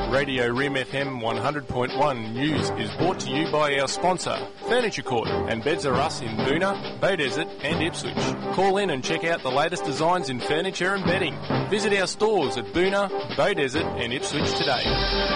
Radio Rim FM 100.1 News is brought to you by our sponsor, Furniture Court, and Beds Are Us in Boonah, Beaudesert and Ipswich. Call in and check out the latest designs in furniture and bedding. Visit our stores at Boonah, Beaudesert and Ipswich today.